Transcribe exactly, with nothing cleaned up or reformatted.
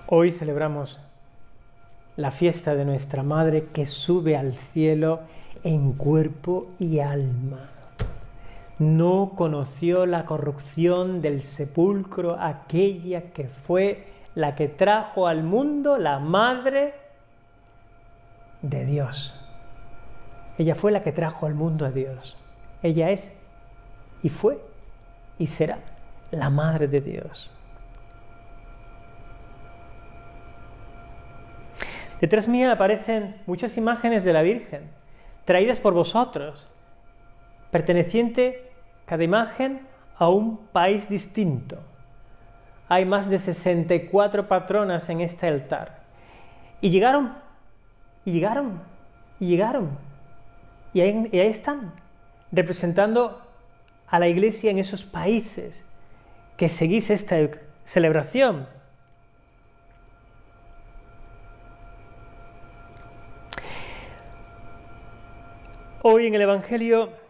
Hoy celebramos la fiesta de nuestra Madre que sube al cielo en cuerpo y alma. No conoció la corrupción del sepulcro, aquella que fue la que trajo al mundo la Madre de Dios. Ella fue la que trajo al mundo a Dios. Ella es y fue y será la Madre de Dios. Detrás mía aparecen muchas imágenes de la Virgen, traídas por vosotros, perteneciente cada imagen a un país distinto. Hay más de sesenta y cuatro patronas en este altar. Y llegaron, y llegaron, y llegaron. Y ahí, y ahí están, representando a la Iglesia en esos países que seguís esta celebración. Hoy en el Evangelio